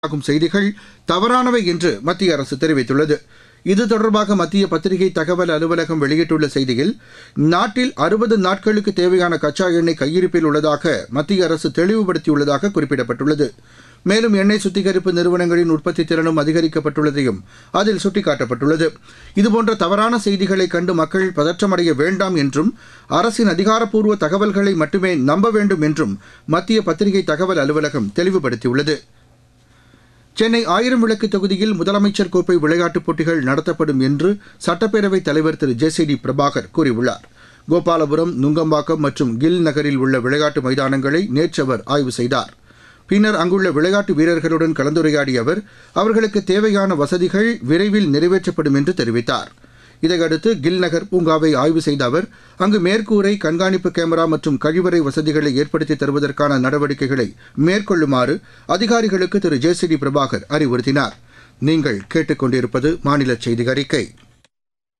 ஆகும் செய்திகள் தவறானவை என்று மத்திய அரசு தெரிவித்துள்ளது. இது தொடர்பாக மத்திய பத்திரிகை தகவல் அலுவலகம் வெளியிட்டுள்ள செய்தியில், நாட்டில் 60 நாட்களுக்கு தேவையான கச்சா எண்ணெய் கையிருப்பில் உள்ளதாக மத்திய அரசு தெளிவுபடுத்தியுள்ளதாக குறிப்பிடப்பட்டுள்ளது. மேலும் எண்ணெய் சுத்திகரிப்பு நிறுவனங்களின் உற்பத்தி திறனும் அதிகரிக்கப்பட்டுள்ளதையும் அதில் சுட்டிக்காட்டப்பட்டுள்ளது. இதுபோன்ற தவறான செய்திகளை கண்டு மக்கள் பதற்றமடைய வேண்டாம் என்றும், அரசின் அதிகாரப்பூர்வ தகவல்களை மட்டுமே நம்ப வேண்டும் என்றும் மத்திய பத்திரிகை தகவல் அலுவலகம் தெளிவுபடுத்தியுள்ளது. சென்னை 1000 விளக்கு தொகுதியில் முதலமைச்சர் கோப்பை விளையாட்டுப் போட்டிகள் நடத்தப்படும் என்று சட்டப்பேரவைத் தலைவர் திரு ஜே.சி.டி. பிரபாகர் கூறியுள்ளார். கோபாலபுரம், நுங்கம்பாக்கம் மற்றும் கில் நகரில் உள்ள விளையாட்டு மைதானங்களை நேற்று அவர் ஆய்வு செய்தார். பின்னர் அங்குள்ள விளையாட்டு வீரர்களுடன் கலந்துரையாடிய அவர், அவர்களுக்கு தேவையான வசதிகள் விரைவில் நிறைவேற்றப்படும் என்று தெரிவித்தார். இதையடுத்து கில் நகர் பூங்காவை ஆய்வு செய்த அவர், அங்கு மேற்கூரை, கண்காணிப்பு கேமரா மற்றும் கழிவறை வசதிகளை ஏற்படுத்தி தருவதற்கான நடவடிக்கைகளை மேற்கொள்ளுமாறு அதிகாரிகளுக்கு திரு ஜே.சி.டி. பிரபாகர் அறிவுறுத்தினார். நீங்கள் கேட்டுக்கொண்டிருப்பது மாநில செய்தி அறிக்கை.